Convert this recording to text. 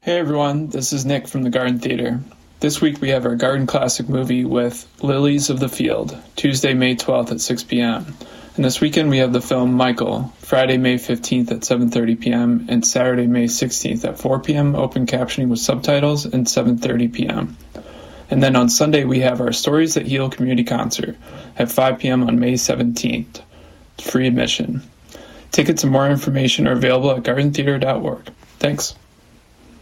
Hey everyone, this is Nick from the Garden Theater. This week we have our Garden Classic movie with Lilies of the Field, Tuesday, May 12th at 6 p.m. And this weekend we have the film Michael, Friday, May 15th at 7:30 p.m. and Saturday, May 16th at 4 p.m. open captioning with subtitles and 7:30 p.m. And then on Sunday we have our Stories That Heal community concert at 5 p.m. on May 17th. Free admission. Tickets and more information are available at gardentheater.org. Thanks.